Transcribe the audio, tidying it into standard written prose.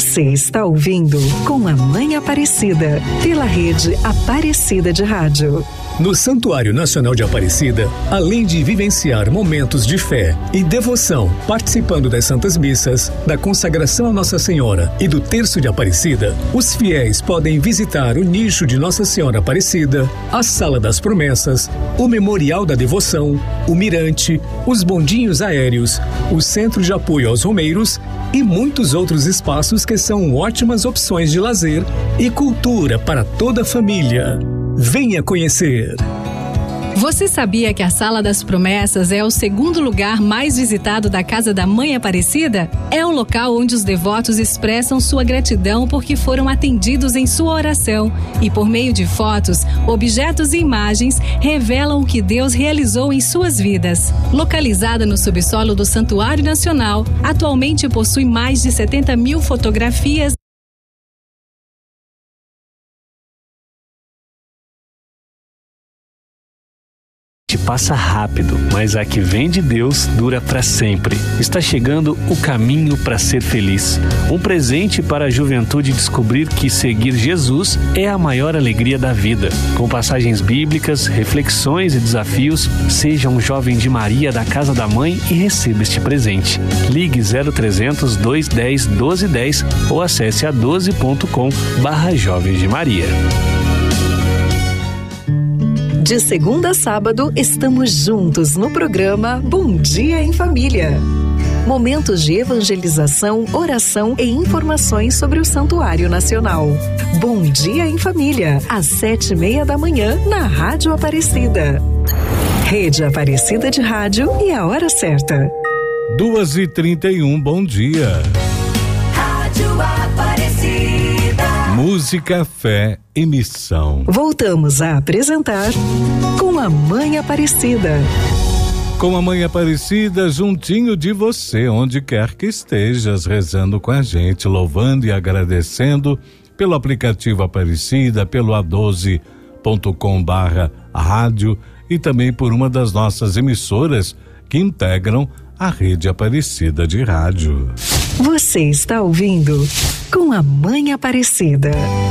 Você está ouvindo Com a Mãe Aparecida, pela rede Aparecida de Rádio. No Santuário Nacional de Aparecida, além de vivenciar momentos de fé e devoção, participando das Santas Missas, da consagração a Nossa Senhora e do Terço de Aparecida, os fiéis podem visitar o nicho de Nossa Senhora Aparecida, a Sala das Promessas, o Memorial da Devoção, o Mirante, os bondinhos aéreos, o Centro de Apoio aos Romeiros e muitos outros espaços que são ótimas opções de lazer e cultura para toda a família. Venha conhecer! Você sabia que a Sala das Promessas é o segundo lugar mais visitado da Casa da Mãe Aparecida? É o local onde os devotos expressam sua gratidão porque foram atendidos em sua oração e, por meio de fotos, objetos e imagens, revelam o que Deus realizou em suas vidas. Localizada no subsolo do Santuário Nacional, atualmente possui mais de 70 mil fotografias. Passa rápido, mas a que vem de Deus dura para sempre. Está chegando o caminho para ser feliz. Um presente para a juventude descobrir que seguir Jesus é a maior alegria da vida. Com passagens bíblicas, reflexões e desafios, seja um jovem de Maria da Casa da Mãe e receba este presente. Ligue 0300 210 1210 ou acesse a12.com/Jovens de Maria. De segunda a sábado, estamos juntos no programa Bom Dia em Família. Momentos de evangelização, oração e informações sobre o Santuário Nacional. Bom Dia em Família, às 7:30 da manhã, na Rádio Aparecida. Rede Aparecida de Rádio e a hora certa. 2h31, bom dia. Rádio Aparecida. Música, fé e missão. Voltamos a apresentar Com a Mãe Aparecida. Com a Mãe Aparecida, juntinho de você, onde quer que estejas, rezando com a gente, louvando e agradecendo pelo aplicativo Aparecida, pelo a12.com/rádio e também por uma das nossas emissoras que integram a rede Aparecida de Rádio. Você está ouvindo Com a Mãe Aparecida.